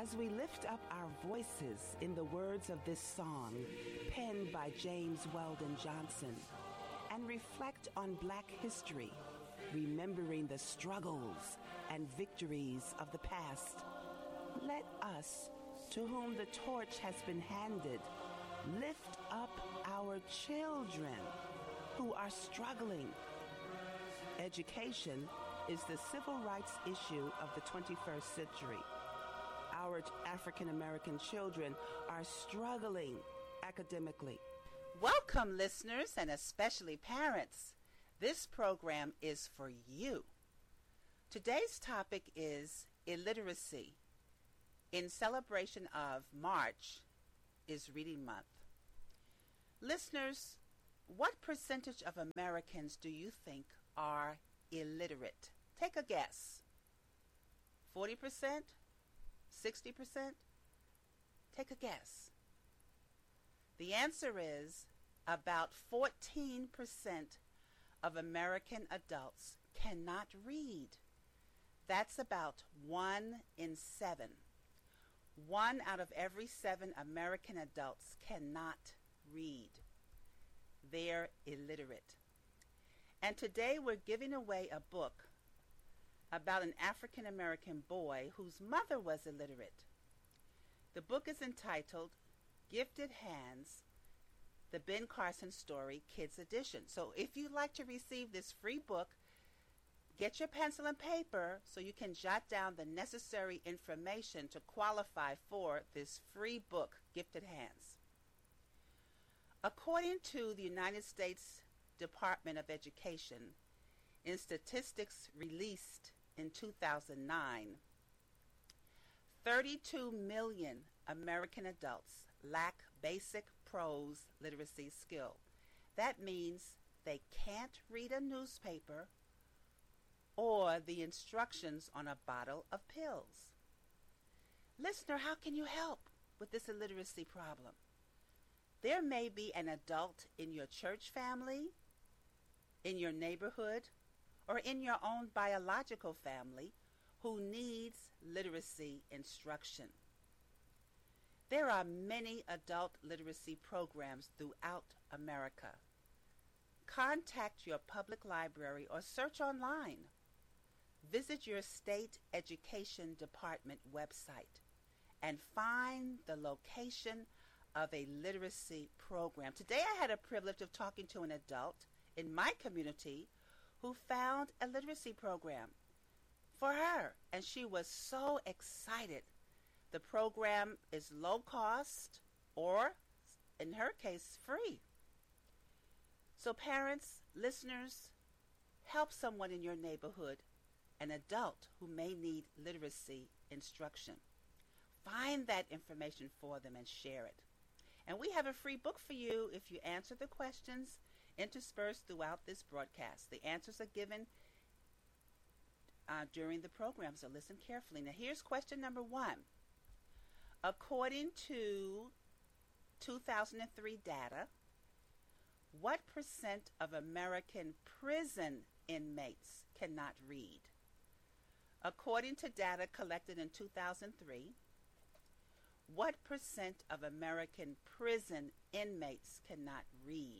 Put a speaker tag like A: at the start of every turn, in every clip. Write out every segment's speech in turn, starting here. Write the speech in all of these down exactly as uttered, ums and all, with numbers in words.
A: As we lift up our voices in the words of this song, penned by James Weldon Johnson, and reflect on Black history, remembering the struggles and victories of the past, let us, to whom the torch has been handed, lift up our children who are struggling. Education is the civil rights issue of the twenty-first century. Our African American children are struggling academically.
B: Welcome, listeners, and especially parents. This program is for you. Today's topic is illiteracy. In celebration of March is Reading Month. Listeners, what percentage of Americans do you think are illiterate? Take a guess. forty percent? sixty percent? Take a guess. The answer is about fourteen percent of American adults cannot read. That's about one in seven. One out of every seven American adults cannot read. They're illiterate. And today we're giving away a book about an African American boy whose mother was illiterate. The book is entitled Gifted Hands, the Ben Carson Story Kids Edition. So if you'd like to receive this free book, get your pencil and paper so you can jot down the necessary information to qualify for this free book, Gifted Hands. According to the United States Department of Education, in statistics released in two thousand nine, thirty-two million American adults lack basic prose literacy skill. That means they can't read a newspaper or the instructions on a bottle of pills. Listener, how can you help with this illiteracy problem? There may be an adult in your church family, in your neighborhood, or in your own biological family who needs literacy instruction. There are many adult literacy programs throughout America. Contact your public library or search online. Visit your state education department website and find the location of a literacy program. Today I had a privilege of talking to an adult in my community who found a literacy program for her, and she was so excited. The program is low cost, or in her case, free. So parents, listeners, help someone in your neighborhood, an adult who may need literacy instruction. Find that information for them and share it. And we have a free book for you if you answer the questions interspersed throughout this broadcast. The answers are given uh, during the program, so listen carefully. Now here's question number one. According to two thousand three data, what percent of American prison inmates cannot read? According to data collected in two thousand three, what percent of American prison inmates cannot read?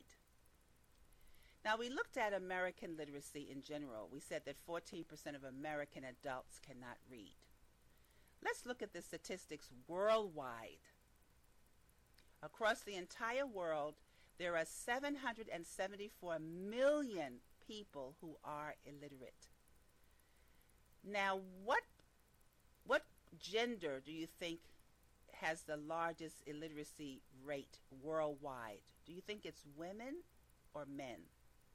B: Now, we looked at American literacy in general. We said that fourteen percent of American adults cannot read. Let's look at the statistics worldwide. Across the entire world, there are seven hundred seventy-four million people who are illiterate. Now, what what gender do you think has the largest illiteracy rate worldwide? Do you think it's women or men?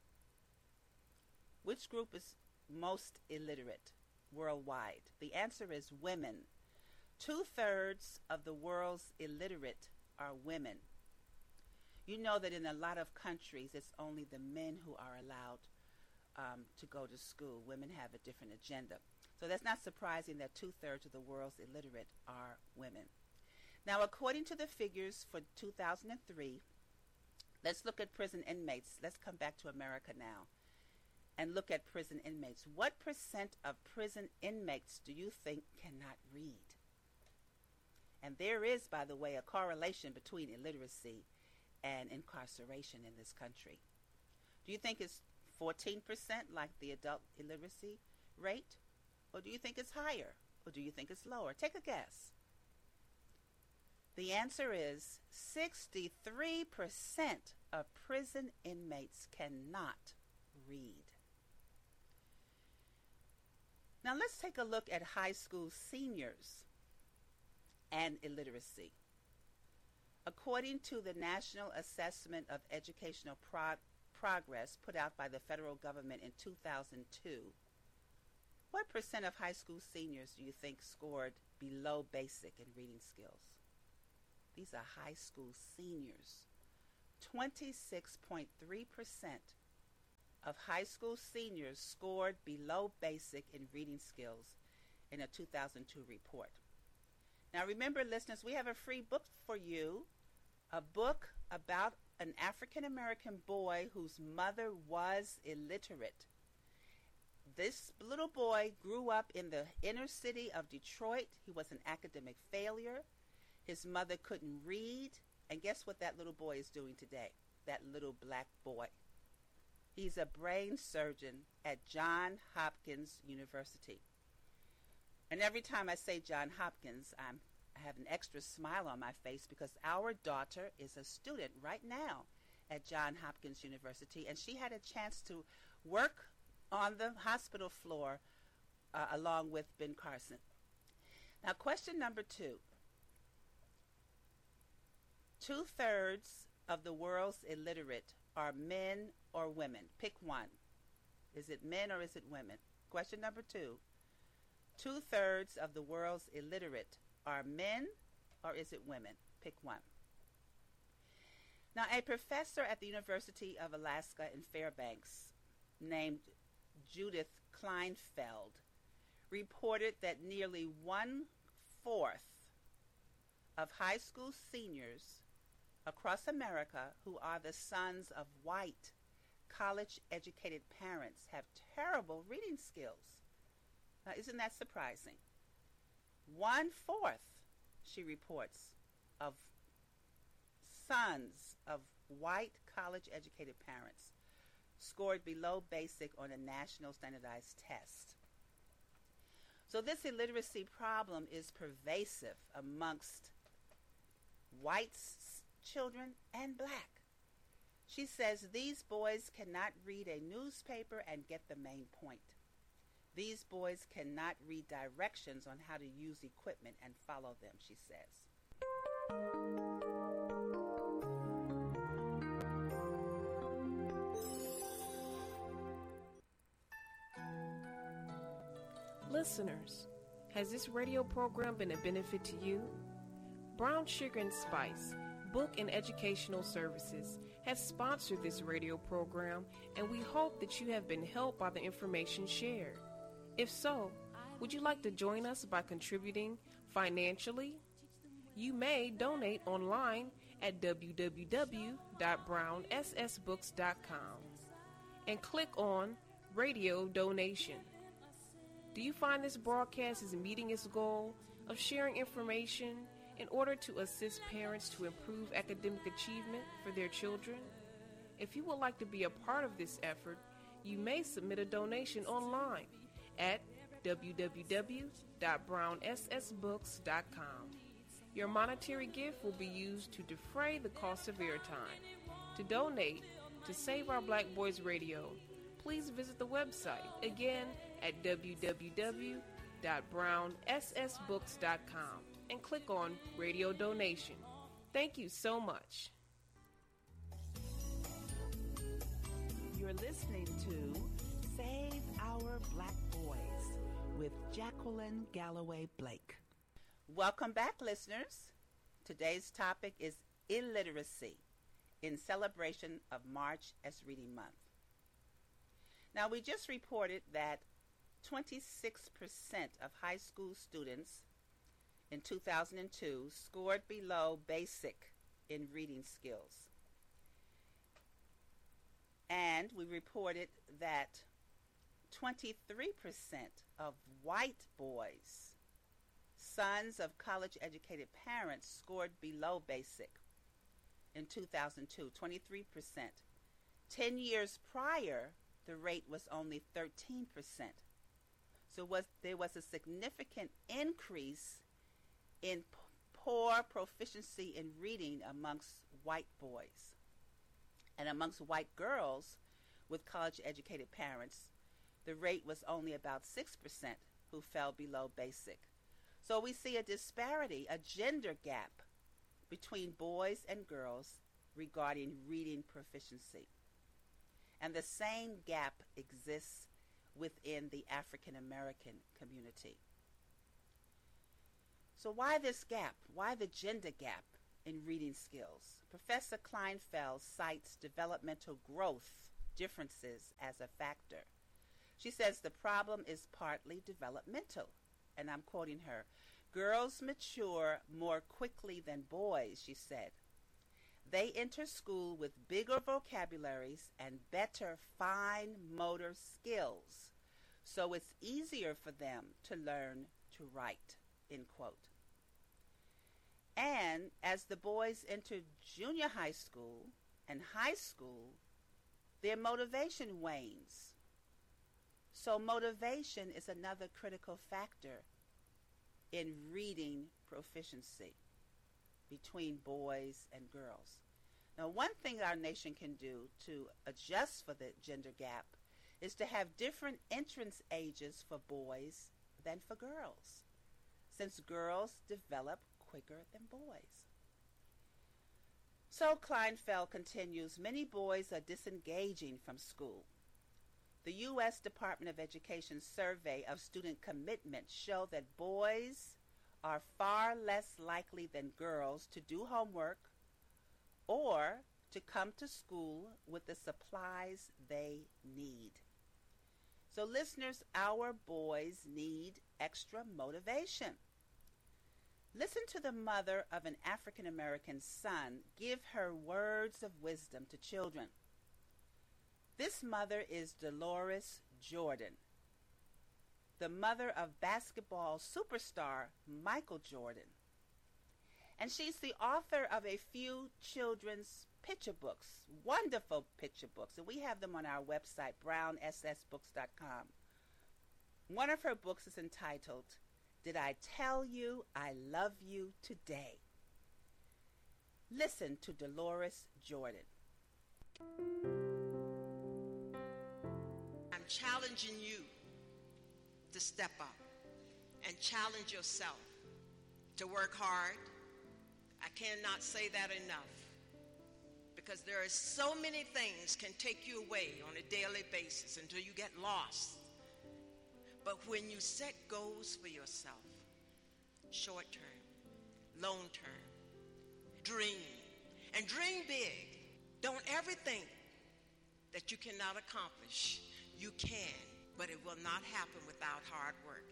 B: Which group is most illiterate worldwide? The answer is women. Two-thirds of the world's illiterate are women. You know that in a lot of countries, it's only the men who are allowed um, to go to school. Women have a different agenda. So that's not surprising that two-thirds of the world's illiterate are women. Now, according to the figures for two thousand three, let's look at prison inmates. Let's come back to America now and look at prison inmates. What percent of prison inmates do you think cannot read? And there is, by the way, a correlation between illiteracy and incarceration in this country. Do you think it's fourteen percent like the adult illiteracy rate? Or do you think it's higher? Or do you think it's lower? Take a guess. The answer is sixty-three percent of prison inmates cannot read. Now let's take a look at high school seniors and illiteracy. According to the National Assessment of Educational Pro- Progress put out by the federal government in two thousand two, what percent of high school seniors do you think scored below basic in reading skills? These are high school seniors. twenty-six point three percent of high school seniors scored below basic in reading skills in a two thousand two report. Now remember, listeners, we have a free book for you, a book about an African American boy whose mother was illiterate. This little boy grew up in the inner city of Detroit. He was an academic failure. His mother couldn't read. And guess what that little boy is doing today? That little black boy. He's a brain surgeon at Johns Hopkins University. And every time I say Johns Hopkins, I'm, I have an extra smile on my face because our daughter is a student right now at Johns Hopkins University, and she had a chance to work on the hospital floor uh, along with Ben Carson. Now, question number two. Two-thirds of the world's illiterate are men or women. Pick one. Is it men or is it women? Question number two. Two-thirds of the world's illiterate are men or is it women? Pick one. Now, a professor at the University of Alaska in Fairbanks named Judith Kleinfeld reported that nearly one-fourth of high school seniors across America who are the sons of white, college-educated parents have terrible reading skills. Now, isn't that surprising? One-fourth, she reports, of sons of white, college-educated parents scored below basic on a national standardized test. So this illiteracy problem is pervasive amongst white s- children and black. She says these boys cannot read a newspaper and get the main point. These boys cannot read directions on how to use equipment and follow them, she says.
C: Listeners, has this radio program been a benefit to you? Brown Sugar and Spice, Book and Educational Services, has sponsored this radio program, and we hope that you have been helped by the information shared. If so, would you like to join us by contributing financially? You may donate online at w w w dot brown s s books dot com and click on Radio Donation. Do you find this broadcast is meeting its goal of sharing information in order to assist parents to improve academic achievement for their children? If you would like to be a part of this effort, you may submit a donation online at w w w dot brown s s books dot com. Your monetary gift will be used to defray the cost of airtime. To donate to Save Our Black Boys Radio, please visit the website again at w w w dot brown s s books dot com and click on Radio Donation. Thank you so much.
A: You're listening to Save Our Black Boys with Jacqueline Galloway Blake.
B: Welcome back, listeners. Today's topic is illiteracy in celebration of March as Reading Month. Now, we just reported that twenty-six percent of high school students in two thousand two scored below basic in reading skills. And we reported that twenty-three percent of white boys, sons of college-educated parents scored below basic in two thousand two, twenty-three percent. Ten years prior, the rate was only thirteen percent. So was, there was a significant increase in p- poor proficiency in reading amongst white boys. And amongst white girls with college-educated parents, the rate was only about six percent who fell below basic. So we see a disparity, a gender gap between boys and girls regarding reading proficiency. And the same gap exists within the African American community. So why this gap? Why the gender gap in reading skills? Professor Kleinfeld cites developmental growth differences as a factor. She says the problem is partly developmental, and I'm quoting her. Girls mature more quickly than boys, she said. They enter school with bigger vocabularies and better fine motor skills, so it's easier for them to learn to write, end quote. And as the boys enter junior high school and high school, their motivation wanes. So motivation is another critical factor in reading proficiency between boys and girls. Now, one thing our nation can do to adjust for the gender gap is to have different entrance ages for boys than for girls, since girls develop quicker than boys. So Kleinfeld continues, many boys are disengaging from school. The U S Department of Education survey of student commitment show that boys are far less likely than girls to do homework or to come to school with the supplies they need. So listeners, our boys need extra motivation. Listen to the mother of an African American son give her words of wisdom to children. This mother is Dolores Jordan, the mother of basketball superstar Michael Jordan. And she's the author of a few children's picture books, wonderful picture books, and we have them on our website, brown s s books dot com. One of her books is entitled, Did I Tell You I Love You Today? Listen to Dolores Jordan.
D: I'm challenging you to step up and challenge yourself to work hard. I cannot say that enough, because there are so many things can take you away on a daily basis until you get lost. But when you set goals for yourself, short term, long term, dream, and dream big. Don't ever think that you cannot accomplish. You can, but it will not happen without hard work.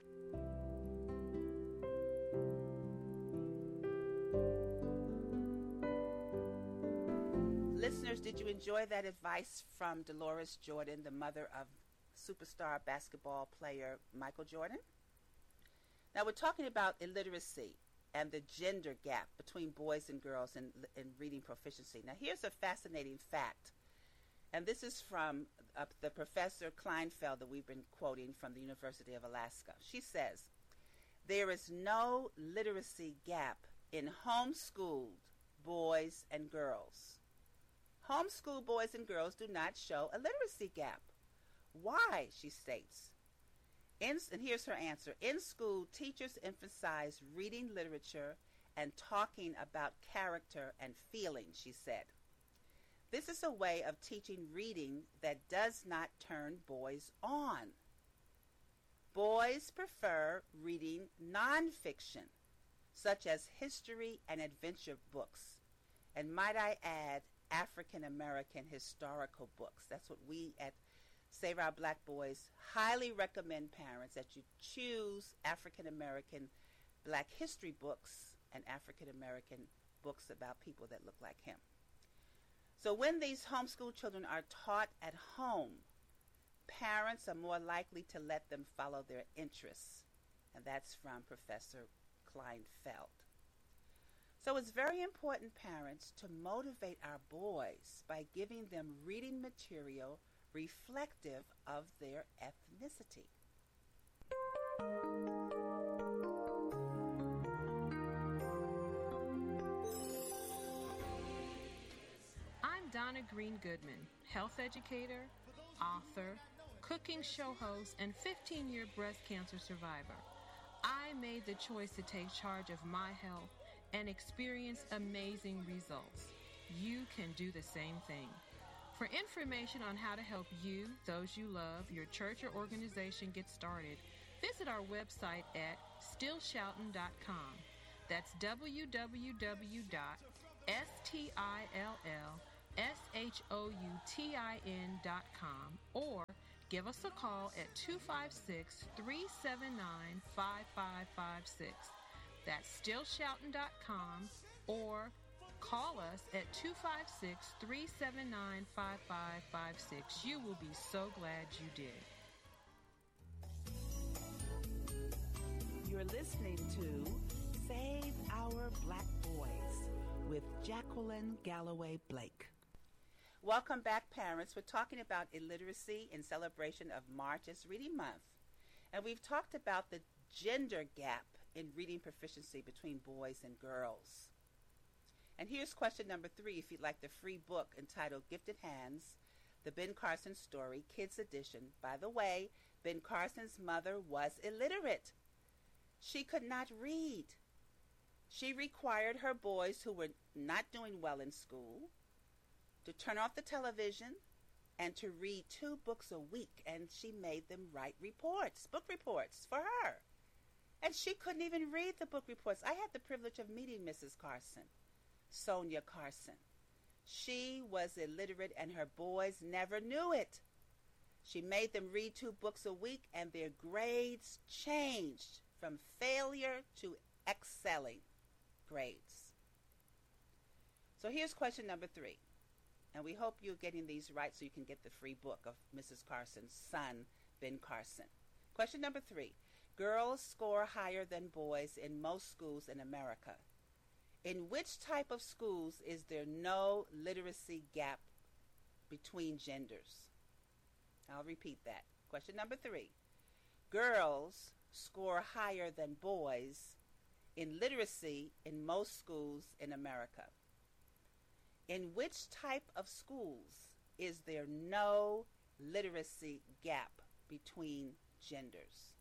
B: Listeners, did you enjoy that advice from Dolores Jordan, the mother of superstar basketball player Michael Jordan? Now we're talking about illiteracy and the gender gap between boys and girls in, in reading proficiency. Now here's a fascinating fact, and this is from uh, the Professor Kleinfeld that we've been quoting from the University of Alaska. She says, there is no literacy gap in homeschooled boys and girls. Homeschooled boys and girls do not show a literacy gap. Why, she states. In, and here's her answer. In school, teachers emphasize reading literature and talking about character and feelings, she said. This is a way of teaching reading that does not turn boys on. Boys prefer reading nonfiction, such as history and adventure books, and might I add, African American historical books. That's what we at Save Our Black Boys highly recommend parents, that you choose African American Black history books and African American books about people that look like him. So when these homeschool children are taught at home, parents are more likely to let them follow their interests. And that's from Professor Kleinfeld. So it's very important, parents, to motivate our boys by giving them reading material reflective of their ethnicity.
C: I'm Donna Green Goodman, health educator, author, cooking show host, and fifteen-year breast cancer survivor. I made the choice to take charge of my health and experience amazing results. You can do the same thing. For information on how to help you, those you love, your church or organization get started, visit our website at still shoutin dot com. That's w w w dot still shoutin dot com, or give us a call at two five six, three seven nine, five five five six. That's still shoutin dot com, or call us at two five six, three seven nine, five five five six. You will be so glad you did.
A: You're listening to Save Our Black Boys with Jacqueline Galloway Blake.
B: Welcome back, parents. We're talking about illiteracy in celebration of March as Reading Month. And we've talked about the gender gap in reading proficiency between boys and girls. And here's question number three, if you'd like the free book entitled Gifted Hands, The Ben Carson Story, Kids Edition. By the way, Ben Carson's mother was illiterate. She could not read. She required her boys who were not doing well in school to turn off the television and to read two books a week, and she made them write reports, book reports for her. And she couldn't even read the book reports. I had the privilege of meeting Missus Carson, Sonia Carson. She was illiterate, and her boys never knew it. She made them read two books a week, and their grades changed from failure to excelling grades. So here's question number three. And we hope you're getting these right so you can get the free book of Missus Carson's son, Ben Carson. Question number three. Girls score higher than boys in most schools in America. In which type of schools is there no literacy gap between genders? I'll repeat that. Question number three. Girls score higher than boys in literacy in most schools in America. In which type of schools is there no literacy gap between genders?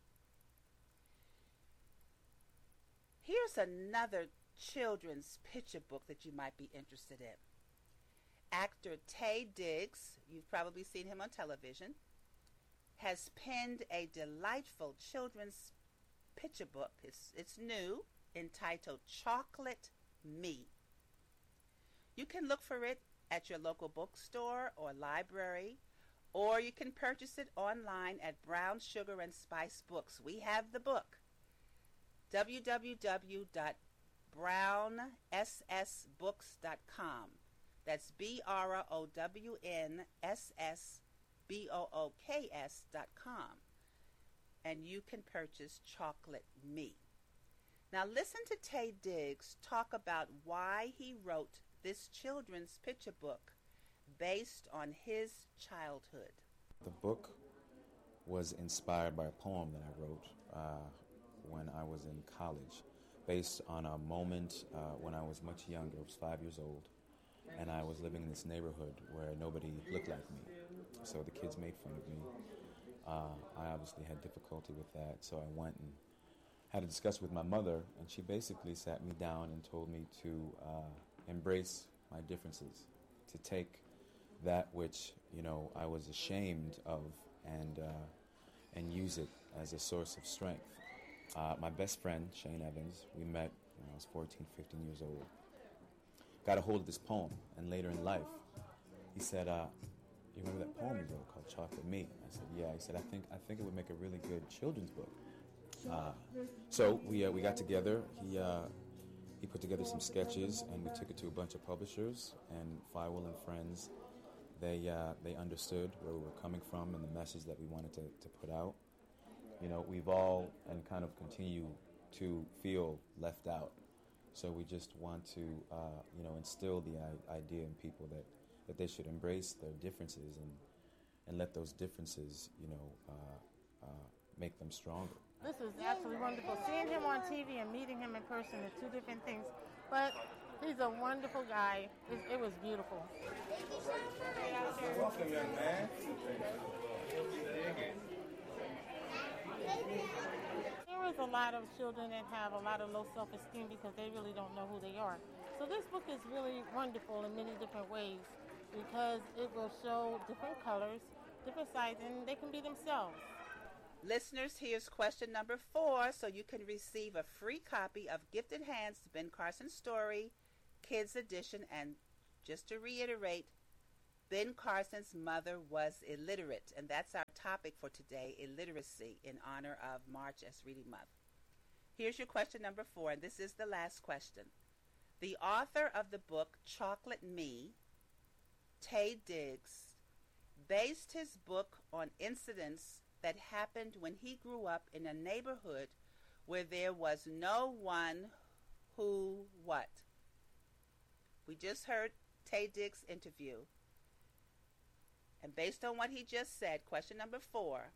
B: Here's another children's picture book that you might be interested in. Actor Taye Diggs, you've probably seen him on television, has penned a delightful children's picture book. It's, it's new, entitled Chocolate Me. You can look for it at your local bookstore or library, or you can purchase it online at Brown Sugar and Spice Books. We have the book. w w w dot brown s s books dot com. That's B R O W N S S B O O K S dot com. And you can purchase Chocolate Me. Now listen to Taye Diggs talk about why he wrote this children's picture book based on his childhood.
E: The book was inspired by a poem that I wrote uh, when I was in college, based on a moment uh, when I was much younger. I was five years old, and I was living in this neighborhood where nobody looked like me. So the kids made fun of me. Uh, I obviously had difficulty with that, so I went and had a discussion with my mother, and she basically sat me down and told me to uh, embrace my differences, to take that which, you know, I was ashamed of and uh, and use it as a source of strength. Uh, my best friend, Shane Evans, we met when I was fourteen, fifteen years old, got a hold of this poem, and later in life, he said, uh, you remember that poem you wrote called Chocolate Me? I said, yeah. He said, I think I think it would make a really good children's book. Uh, so we uh, we got together. He uh, he put together some sketches, and we took it to a bunch of publishers. And Firewall and Friends, they uh, they understood where we were coming from and the message that we wanted to, to put out. You know, we've all, and kind of continue to feel left out. So we just want to, uh, you know, instill the I- idea in people that, that they should embrace their differences and and let those differences, you know, uh, uh, make them stronger.
F: This was absolutely wonderful. Seeing him on T V and meeting him in person are two different things, but he's a wonderful guy. It, it was beautiful.
G: Welcome, young man.
F: There is a lot of children that have a lot of low self-esteem because they really don't know who they are. So this book is really wonderful in many different ways because it will show different colors, different sides, and they can be themselves.
B: Listeners, here's question number four, so you can receive a free copy of Gifted Hands, Ben Carson's Story, Kids Edition. And just to reiterate, Ben Carson's mother was illiterate, and that's our topic for today, illiteracy, in honor of March as Reading Month. Here's your question number four, and this is the last question. The author of the book Chocolate Me, Taye Diggs, based his book on incidents that happened when he grew up in a neighborhood where there was no one who what? We just heard Taye Diggs' interview. And based on what he just said, question number four,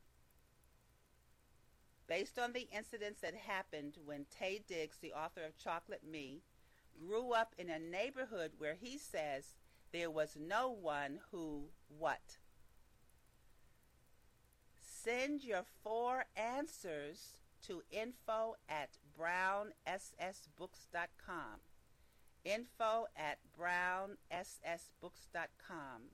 B: based on the incidents that happened when Taye Diggs, the author of Chocolate Me, grew up in a neighborhood where he says there was no one who what? Send your four answers to info at brown s s books dot com. Info at brown s s books dot com.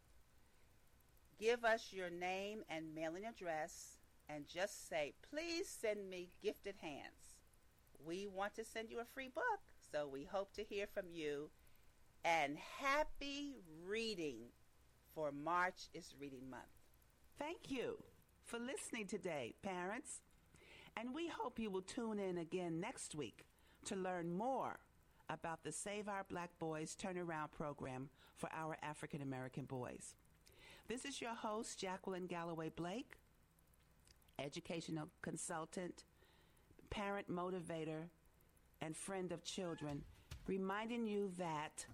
B: Give us your name and mailing address and just say, please send me Gifted Hands. We want to send you a free book, so we hope to hear from you. And happy reading, for March is Reading Month.
A: Thank you for listening today, parents. And we hope you will tune in again next week to learn more about the Save Our Black Boys Turnaround program for our African American boys. This is your host, Jacqueline Galloway Blake, educational consultant, parent motivator, and friend of children, reminding you that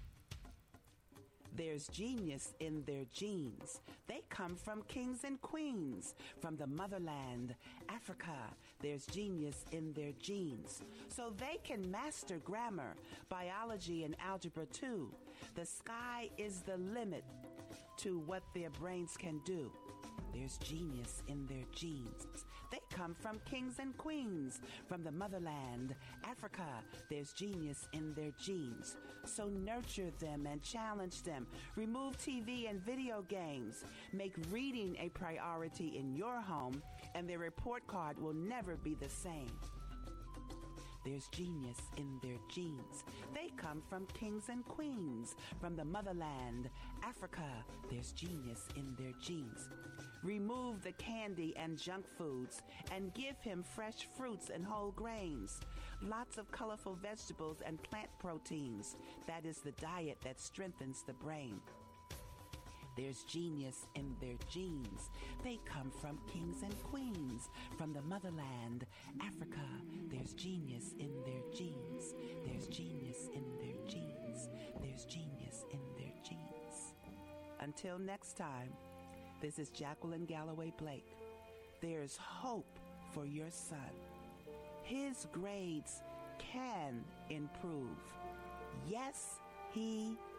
A: there's genius in their genes. They come from kings and queens, from the motherland, Africa. There's genius in their genes. So they can master grammar, biology, and algebra too. The sky is the limit to what their brains can do. There's genius in their genes. They come from kings and queens, from the motherland, Africa. There's genius in their genes. So nurture them and challenge them. Remove T V and video games. Make reading a priority in your home, and their report card will never be the same. There's genius in their genes. They come from kings and queens, from the motherland, Africa. There's genius in their genes. Remove the candy and junk foods and give him fresh fruits and whole grains. Lots of colorful vegetables and plant proteins. That is the diet that strengthens the brain. There's genius in their genes. They come from kings and queens, from the motherland, Africa. There's genius in their genes. There's genius in their genes. There's genius in their genes. Until next time, this is Jacqueline Galloway Blake. There's hope for your son. His grades can improve. Yes, he